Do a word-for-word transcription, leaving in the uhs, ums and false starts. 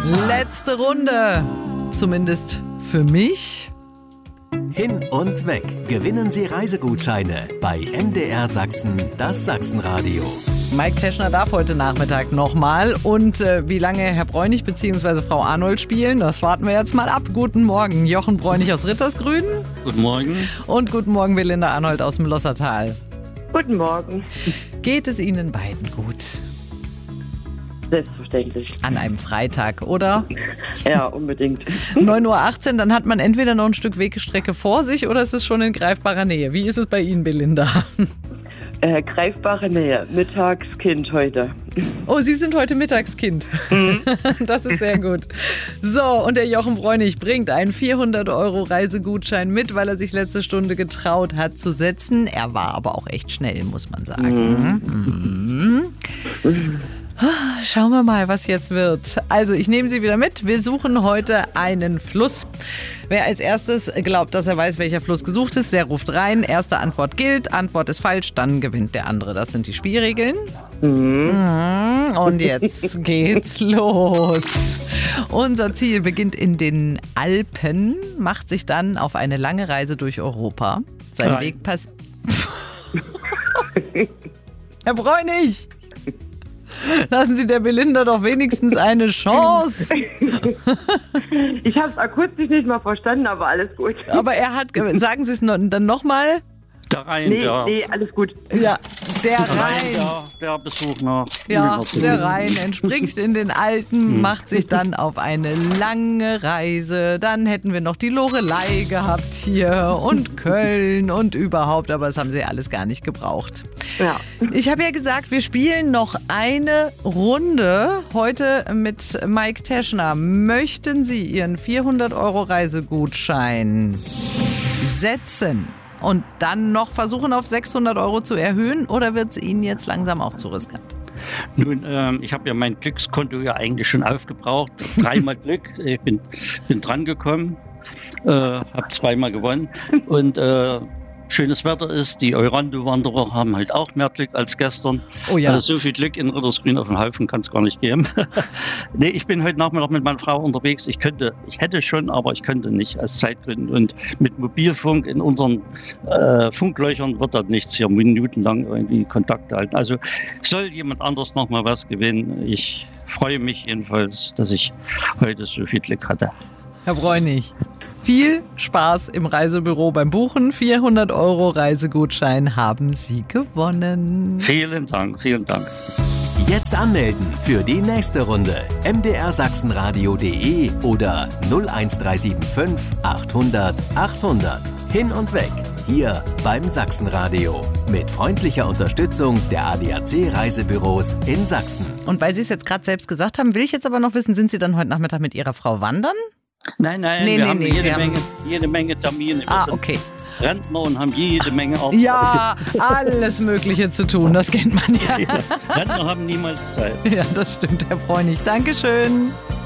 Letzte Runde, zumindest für mich. Hin und weg. Gewinnen Sie Reisegutscheine bei M D R Sachsen, das Sachsenradio. Mike Teschner darf heute Nachmittag nochmal. Und äh, wie lange Herr Bräunig bzw. Frau Arnold spielen, das warten wir jetzt mal ab. Guten Morgen, Jochen Bräunig aus Rittersgrün. Guten Morgen. Und guten Morgen, Belinda Arnold aus dem Lossertal. Guten Morgen. Geht es Ihnen beiden gut? Selbstverständlich. An einem Freitag, oder? Ja, unbedingt. neun Uhr achtzehn, dann hat man entweder noch ein Stück Wegestrecke vor sich oder es ist schon in greifbarer Nähe. Wie ist es bei Ihnen, Belinda? Äh, greifbare Nähe. Mittagskind heute. Oh, Sie sind heute Mittagskind. Mhm. Das ist sehr gut. So, und der Jochen Bräunig bringt einen vierhundert Euro Reisegutschein mit, weil er sich letzte Stunde getraut hat zu setzen. Er war aber auch echt schnell, muss man sagen. Mhm. Mhm. Schauen wir mal, was jetzt wird. Also, ich nehme Sie wieder mit. Wir suchen heute einen Fluss. Wer als erstes glaubt, dass er weiß, welcher Fluss gesucht ist, der ruft rein. Erste Antwort gilt, Antwort ist falsch, dann gewinnt der andere. Das sind die Spielregeln. Mhm. Und jetzt geht's los. Unser Ziel beginnt in den Alpen, macht sich dann auf eine lange Reise durch Europa. Sein Nein. Weg passiert. Herr Bräunig! Lassen Sie der Belinda doch wenigstens eine Chance. Ich habe es akustisch nicht mal verstanden, aber alles gut. Aber er hat, sagen Sie es noch, dann nochmal. Der Rhein, Nee, der, nee, alles gut. Ja, der der, Rhein Rhein. der, der Besuch nach Ja, Müller. der Rhein entspringt in den Alpen, macht sich dann auf eine lange Reise. Dann hätten wir noch die Loreley gehabt hier und Köln und überhaupt, aber das haben sie alles gar nicht gebraucht. Ja. Ich habe ja gesagt, wir spielen noch eine Runde heute mit Mike Teschner. Möchten Sie Ihren vierhundert Euro Reisegutschein setzen und dann noch versuchen, auf sechshundert Euro zu erhöhen, oder wird es Ihnen jetzt langsam auch zu riskant? Nun, ähm, ich habe ja mein Glückskonto ja eigentlich schon aufgebraucht. Dreimal Glück. Ich bin, bin dran gekommen, äh, habe zweimal gewonnen. Und äh, schönes Wetter ist, die Eurando-Wanderer haben halt auch mehr Glück als gestern. Oh ja. Also so viel Glück in Rittersgrün auf dem Haufen kann es gar nicht geben. Nee, ich bin heute Nachmittag mit meiner Frau unterwegs. Ich könnte, ich hätte schon, aber ich könnte nicht aus Zeitgründen. Und mit Mobilfunk in unseren äh, Funklöchern wird das nichts, hier minutenlang irgendwie Kontakt halten. Also soll jemand anders nochmal was gewinnen. Ich freue mich jedenfalls, dass ich heute so viel Glück hatte. Herr Bräunig, viel Spaß im Reisebüro beim Buchen. vierhundert Euro Reisegutschein haben Sie gewonnen. Vielen Dank, vielen Dank. Jetzt anmelden für die nächste Runde. m d r sachsenradio punkt de oder null eins drei sieben fünf achthundert achthundert. Hin und weg. Hier beim Sachsenradio. Mit freundlicher Unterstützung der A D A C Reisebüros in Sachsen. Und weil Sie es jetzt gerade selbst gesagt haben, will ich jetzt aber noch wissen, sind Sie dann heute Nachmittag mit Ihrer Frau wandern? Nein, nein, Nee, wir nee, haben, nee, jede, Sie haben- Menge, jede Menge Termine. Wir Ah, sind okay. Rentner und haben jede Menge Arbeit. Ja, alles Mögliche zu tun, das kennt man ja. Rentner haben niemals Zeit. Ja, das stimmt, Herr Bräunig. Dankeschön.